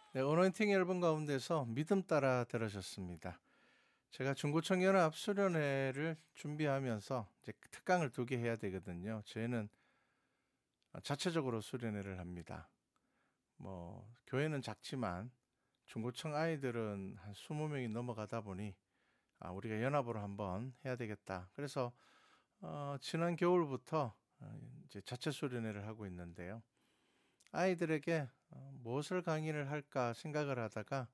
네, 어노인팅 앨범 가운데서 믿음 따라 들으셨습니다. 제가 중고청 연합 수련회를 준비하면서 이제 특강을 2개 해야 되거든요. 저희는 자체적으로 수련회를 합니다. 뭐 교회는 작지만 중고청 아이들은 한 20명이 넘어가다 보니 우리가 연합으로 한번 해야 되겠다. 그래서 지난 겨울부터 이제 자체 수련회를 하고 있는데요. 아이들에게 무엇을 강의를 할까 생각을 하다가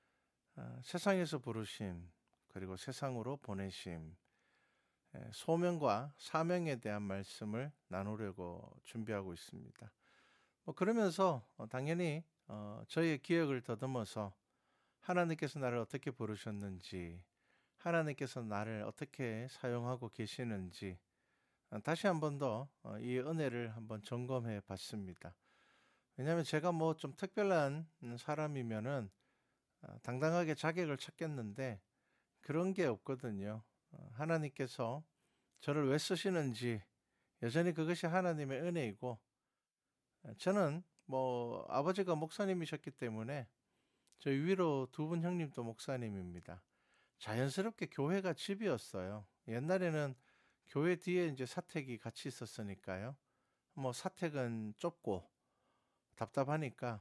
세상에서 부르심, 그리고 세상으로 보내심, 소명과 사명에 대한 말씀을 나누려고 준비하고 있습니다. 뭐 그러면서 당연히 저희의 기억을 더듬어서 하나님께서 나를 어떻게 부르셨는지, 하나님께서 나를 어떻게 사용하고 계시는지 다시 한번 더 이 은혜를 한번 점검해 봤습니다. 왜냐하면 제가 뭐 좀 특별한 사람이면은 당당하게 자격을 찾겠는데 그런 게 없거든요. 하나님께서 저를 왜 쓰시는지 여전히 그것이 하나님의 은혜이고, 저는 뭐 아버지가 목사님이셨기 때문에 저희 위로 2분 형님도 목사님입니다. 자연스럽게 교회가 집이었어요. 옛날에는 교회 뒤에 이제 사택이 같이 있었으니까요. 뭐 사택은 좁고 답답하니까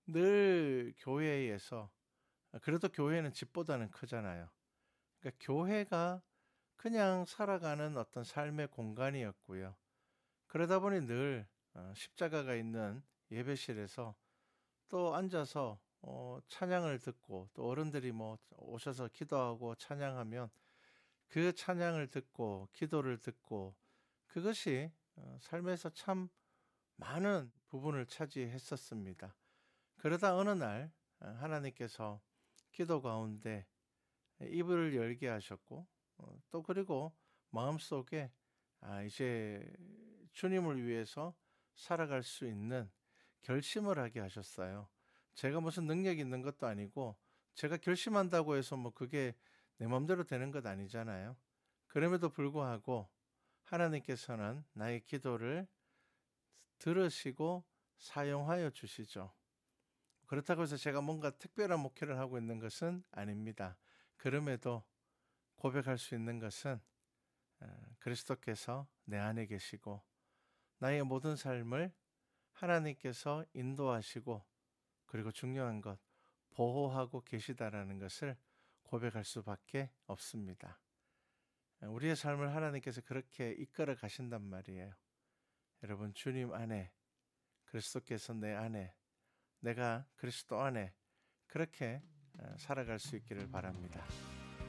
늘 교회에서, 그래도 교회는 집보다는 크잖아요. 그러니까 교회가 그냥 살아가는 어떤 삶의 공간이었고요. 그러다 보니 늘 십자가가 있는 예배실에서 또 앉아서 찬양을 듣고, 또 어른들이 뭐 오셔서 기도하고 찬양하면 그 찬양을 듣고 기도를 듣고, 그것이 삶에서 참 많은 부분을 차지했었습니다. 그러다 어느 날 하나님께서 기도 가운데 입을 열게 하셨고, 또 그리고 마음속에 이제 주님을 위해서 살아갈 수 있는 결심을 하게 하셨어요. 제가 무슨 능력이 있는 것도 아니고, 제가 결심한다고 해서 뭐 그게 내 마음대로 되는 것 아니잖아요. 그럼에도 불구하고 하나님께서는 나의 기도를 들으시고 사용하여 주시죠. 그렇다고 해서 제가 뭔가 특별한 목회를 하고 있는 것은 아닙니다. 그럼에도 고백할 수 있는 것은 그리스도께서 내 안에 계시고 나의 모든 삶을 하나님께서 인도하시고, 그리고 중요한 것, 보호하고 계시다라는 것을 고백할 수밖에 없습니다. 우리의 삶을 하나님께서 그렇게 이끌어 가신단 말이에요. 여러분, 주님 안에, 그리스도께서 내 안에, 내가 그리스도 안에 그렇게 살아갈 수 있기를 바랍니다.